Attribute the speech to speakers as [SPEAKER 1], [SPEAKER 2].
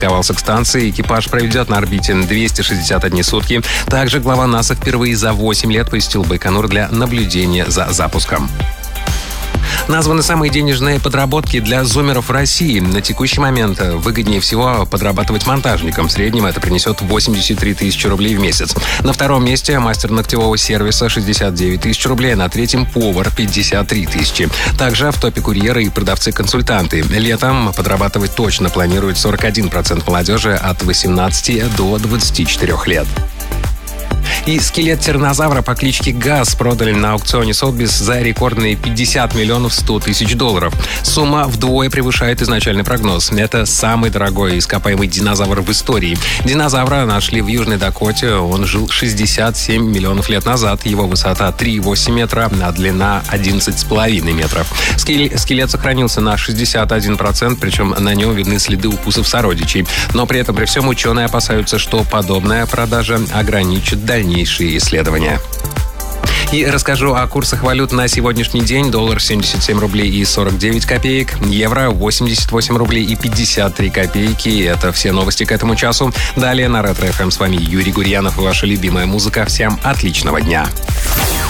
[SPEAKER 1] Стыковался к станции, экипаж проведет на орбите 261 сутки. Также глава НАСА впервые за 8 лет посетил Байконур для наблюдения за запуском. Названы самые денежные подработки для зумеров в России. На текущий момент выгоднее всего подрабатывать монтажником. В среднем это принесет 83 тысячи рублей в месяц. На втором месте мастер ногтевого сервиса 69 тысяч рублей, на третьем повар 53 тысячи. Также в топе курьеры и продавцы-консультанты. Летом подрабатывать точно планирует 41% молодежи от 18 до 24 лет. И скелет тираннозавра по кличке Газ продали на аукционе Сотбис за рекордные 50 миллионов 100 тысяч долларов. Сумма вдвое превышает изначальный прогноз. Это самый дорогой ископаемый динозавр в истории. Динозавра нашли в Южной Дакоте. Он жил 67 миллионов лет назад. Его высота 3,8 метра, а длина 11,5 метров. Скелет сохранился на 61%, причем на нем видны следы укусов сородичей. Но при этом, при всем, ученые опасаются, что подобная продажа ограничит дальнейшие исследования. И расскажу о курсах валют на сегодняшний день. Доллар 77 рублей и 49 копеек. Евро 88 рублей и 53 копейки. Это все новости к этому часу. Далее на Ретро ФМ с вами Юрий Гурьянов и ваша любимая музыка. Всем отличного дня.